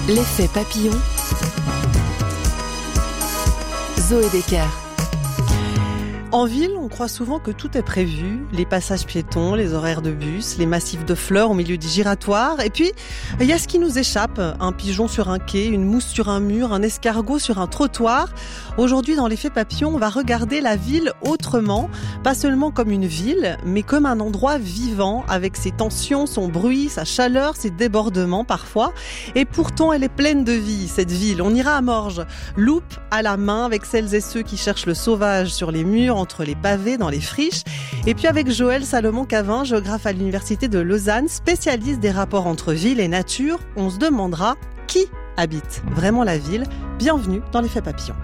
L'effet papillon. Zoé Decker. En ville, on croit souvent que tout est prévu, les passages piétons, les horaires de bus, les massifs de fleurs au milieu des giratoires. Et puis, il y a ce qui nous échappe, un pigeon sur un quai, une mousse sur un mur, un escargot sur un trottoir. Aujourd'hui, dans l'effet papillon, on va regarder la ville autrement, pas seulement comme une ville, mais comme un endroit vivant, avec ses tensions, son bruit, sa chaleur, ses débordements parfois. Et pourtant, elle est pleine de vie, cette ville. On ira à Morges, loupe à la main, avec celles et ceux qui cherchent le sauvage sur les murs, entre les pavés, dans les friches. Et puis avec Joël Salomon-Cavin, géographe à l'Université de Lausanne, spécialiste des rapports entre ville et nature, on se demandera qui habite vraiment la ville. Bienvenue dans l'effet papillon.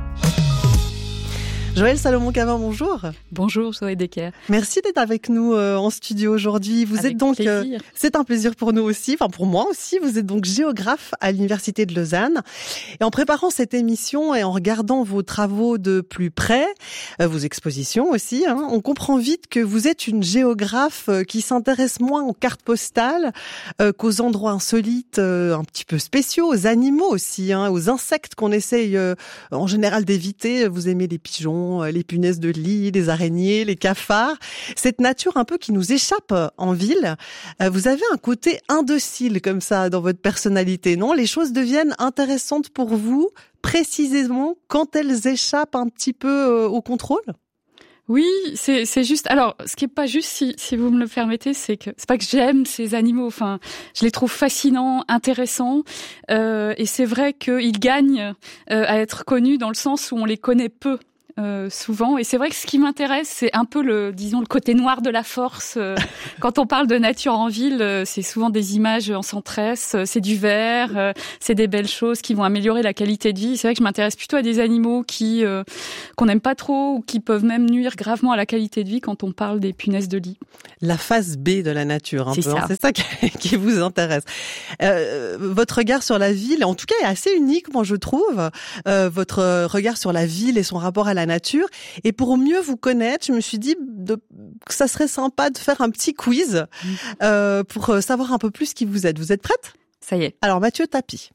Joël Salomon-Cavin, bonjour. Bonjour Zoé Decker. Merci d'être avec nous en studio aujourd'hui. Vous êtes donc, c'est un plaisir pour nous aussi, enfin pour moi aussi. Vous êtes donc géographe à l'Université de Lausanne. Et en préparant cette émission et en regardant vos travaux de plus près, vos expositions aussi, on comprend vite que vous êtes une géographe qui s'intéresse moins aux cartes postales qu'aux endroits insolites, un petit peu spéciaux, aux animaux aussi, aux insectes qu'on essaye en général d'éviter. Vous aimez les pigeons, les punaises de lit, les araignées, les cafards. Cette nature un peu qui nous échappe en ville. Vous avez un côté indocile comme ça dans votre personnalité, non ? Les choses deviennent intéressantes pour vous précisément quand elles échappent un petit peu au contrôle ? Oui, c'est juste. Alors, ce qui est pas juste, si vous me le permettez, c'est pas que j'aime ces animaux. Enfin, je les trouve fascinants, intéressants, et c'est vrai qu'ils gagnent à être connus dans le sens où on les connaît peu. Souvent, et c'est vrai que ce qui m'intéresse, c'est un peu le côté noir de la force. Quand on parle de nature en ville, c'est souvent des images en centresse, c'est du vert, c'est des belles choses qui vont améliorer la qualité de vie. C'est vrai que je m'intéresse plutôt à des animaux qu'on n'aime pas trop ou qui peuvent même nuire gravement à la qualité de vie quand on parle des punaises de lit. La face B de la nature, c'est ça. C'est ça qui vous intéresse. Votre regard sur la ville, en tout cas, est assez unique, moi je trouve. Votre regard sur la ville et son rapport à la nature. Et pour mieux vous connaître, je me suis dit que ça serait sympa de faire un petit quiz pour savoir un peu plus qui vous êtes. Vous êtes prête ? Ça y est. Alors Mathieu Tapie.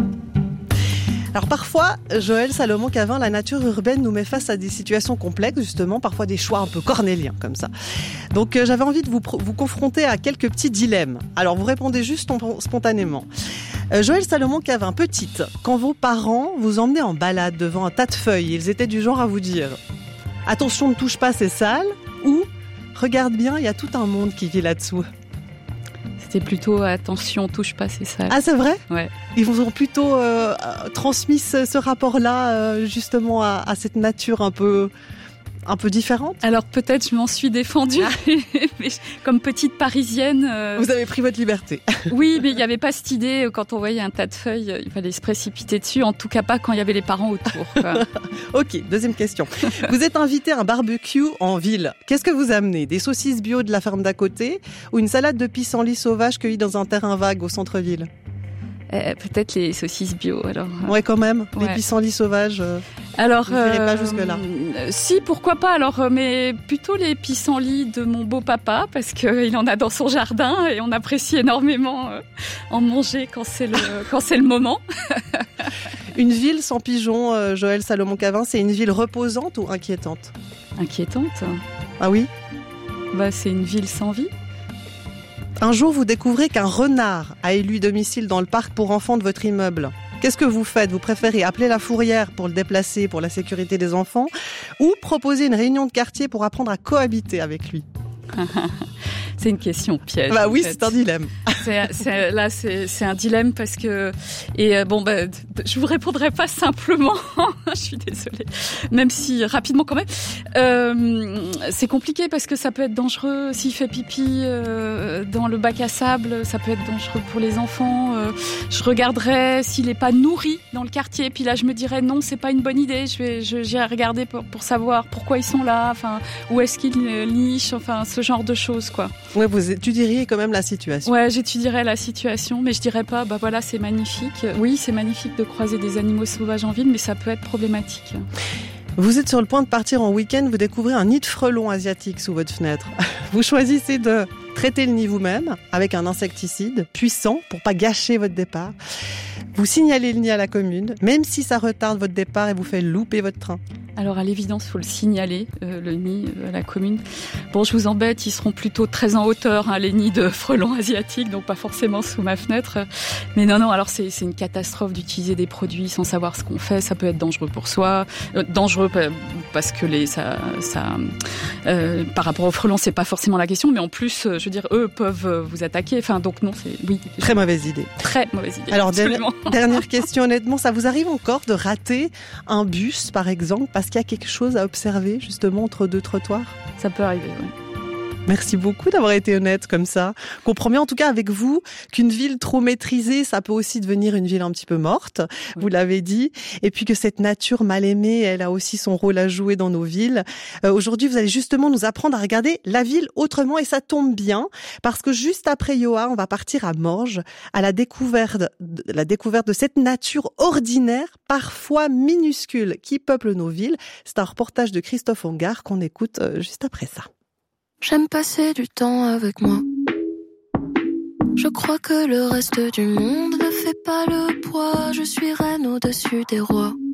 Alors parfois, Joël Salomon-Cavin, la nature urbaine nous met face à des situations complexes, justement, parfois des choix un peu cornéliens comme ça. Donc j'avais envie de vous confronter à quelques petits dilemmes. Alors vous répondez juste spontanément. Joël Salomon-Cavin, petite, quand vos parents vous emmenaient en balade devant un tas de feuilles, ils étaient du genre à vous dire « Attention, ne touche pas, c'est sale » ou « Regarde bien, il y a tout un monde qui vit là-dessous ». C'était plutôt « Attention, touche pas, c'est sale ». Ah, c'est vrai ? Ouais. Ils vous ont plutôt transmis ce rapport-là, justement, à cette nature un peu différente ? Alors peut-être je m'en suis défendue, mais comme petite Parisienne... Vous avez pris votre liberté. Oui, mais il n'y avait pas cette idée, quand on voyait un tas de feuilles, il fallait se précipiter dessus, en tout cas pas quand il y avait les parents autour. Ok, deuxième question. Vous êtes invité à un barbecue en ville. Qu'est-ce que vous amenez ? Des saucisses bio de la ferme d'à côté ou une salade de pissenlit sauvage cueillie dans un terrain vague au centre-ville ? Peut-être les saucisses bio, alors. Ouais, quand même. Ouais. Les pissenlits sauvages. Alors, vous n'irez pas jusque-là. Si, pourquoi pas. Alors, mais plutôt les pissenlits de mon beau-papa, parce qu'il en a dans son jardin et on apprécie énormément en manger quand c'est le moment. Une ville sans pigeons, Joël Salomon-Cavin, c'est une ville reposante ou inquiétante ? Inquiétante. Ah oui ? C'est une ville sans vie. Un jour, vous découvrez qu'un renard a élu domicile dans le parc pour enfants de votre immeuble. Qu'est-ce que vous faites ? Vous préférez appeler la fourrière pour le déplacer pour la sécurité des enfants ou proposer une réunion de quartier pour apprendre à cohabiter avec lui ? C'est une question piège. Bah oui, c'est un dilemme. C'est un dilemme parce que je vous répondrai pas simplement. Je suis désolée, même si rapidement quand même. C'est compliqué parce que ça peut être dangereux s'il fait pipi dans le bac à sable. Ça peut être dangereux pour les enfants. Je regarderai s'il est pas nourri dans le quartier. Puis là, je me dirais non, c'est pas une bonne idée. J'irai regarder pour savoir pourquoi ils sont là. Enfin, où est-ce qu'ils nichent. Enfin, ce genre de choses, quoi. Ouais, vous étudieriez quand même la situation. Ouais, j'étudierais la situation, mais je dirais pas, voilà, c'est magnifique. Oui, c'est magnifique de croiser des animaux sauvages en ville, mais ça peut être problématique. Vous êtes sur le point de partir en week-end, vous découvrez un nid de frelons asiatiques sous votre fenêtre. Vous choisissez de traitez le nid vous-même avec un insecticide puissant pour pas gâcher votre départ. Vous signalez le nid à la commune, même si ça retarde votre départ et vous fait louper votre train. Alors à l'évidence, il faut le signaler, le nid à la commune. Bon, je vous embête, ils seront plutôt très en hauteur, les nids de frelons asiatiques, donc pas forcément sous ma fenêtre. Mais non, alors c'est une catastrophe d'utiliser des produits sans savoir ce qu'on fait. Ça peut être dangereux pour soi, dangereux parce que par rapport aux frelons, c'est pas forcément la question, mais en plus, je veux dire, eux peuvent vous attaquer. Enfin, donc non, oui. Très mauvaise idée. Très mauvaise idée. Alors dernière question, honnêtement, ça vous arrive encore de rater un bus, par exemple, parce qu'il y a quelque chose à observer justement entre deux trottoirs? Ça peut arriver, oui. Merci beaucoup d'avoir été honnête comme ça. Je comprends bien en tout cas avec vous qu'une ville trop maîtrisée, ça peut aussi devenir une ville un petit peu morte, oui. Vous l'avez dit. Et puis que cette nature mal aimée, elle a aussi son rôle à jouer dans nos villes. Aujourd'hui, vous allez justement nous apprendre à regarder la ville autrement et ça tombe bien parce que juste après Yoa, on va partir à Morges à la découverte de cette nature ordinaire, parfois minuscule, qui peuple nos villes. C'est un reportage de Christophe Ongard qu'on écoute juste après ça. J'aime passer du temps avec moi. Je crois que le reste du monde ne fait pas le poids. Je suis reine au-dessus des rois.